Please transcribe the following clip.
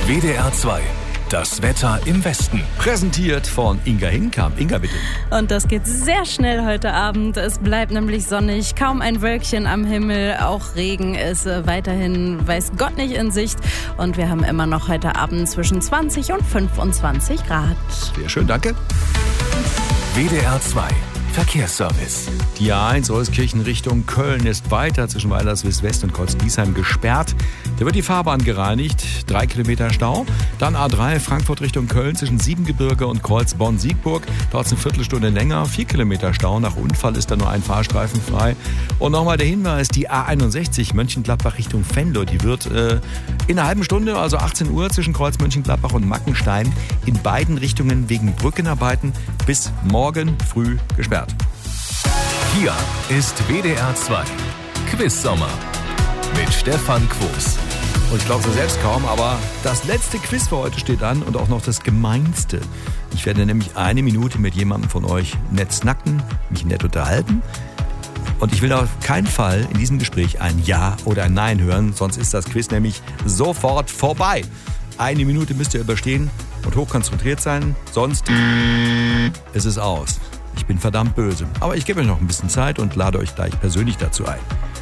WDR 2. Das Wetter im Westen. Präsentiert von Inga Hinkamp. Inga, bitte. Und das geht sehr schnell heute Abend. Es bleibt nämlich sonnig, kaum ein Wölkchen am Himmel. Auch Regen ist weiterhin, weiß Gott, nicht in Sicht. Und wir haben immer noch heute Abend zwischen 20 und 25 Grad. Sehr schön, danke. WDR 2. Verkehrsservice. Die A1 Euskirchen Richtung Köln ist weiter zwischen Weilerswist West und Kreuz-Giesheim gesperrt. Da wird die Fahrbahn gereinigt, 3 Kilometer Stau. Dann A3 Frankfurt Richtung Köln zwischen Siebengebirge und Kreuz Bonn-Siegburg. Dort ist eine Viertelstunde länger, 4 Kilometer Stau. Nach Unfall ist da nur ein Fahrstreifen frei. Und nochmal der Hinweis, die A61 Mönchengladbach Richtung Venlo, die wird in einer halben Stunde, also 18 Uhr, zwischen Kreuz Mönchengladbach und Mackenstein in beiden Richtungen wegen Brückenarbeiten bis morgen früh gesperrt. Hier ist WDR 2. Quiz-Sommer mit Stefan Quos. Und ich glaube so selbst kaum, aber das letzte Quiz für heute steht an und auch noch das gemeinste. Ich werde nämlich 1 Minute mit jemandem von euch nett snacken, mich nett unterhalten. Und ich will auf keinen Fall in diesem Gespräch ein Ja oder ein Nein hören, sonst ist das Quiz nämlich sofort vorbei. 1 Minute müsst ihr überstehen und hochkonzentriert sein, sonst ist es aus. Ich bin verdammt böse. Aber ich gebe euch noch ein bisschen Zeit und lade euch gleich persönlich dazu ein.